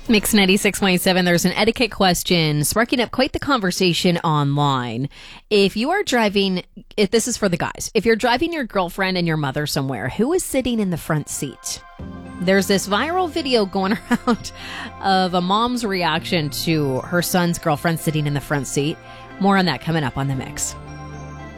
Mix 96.7, there's an etiquette question sparking up quite the conversation online. If you are driving, if this is for the guys, if you're driving your girlfriend and your mother somewhere, who is sitting in the front seat? There's this viral video going around of a mom's reaction to her son's girlfriend sitting in the front seat. More on that coming up on The Mix.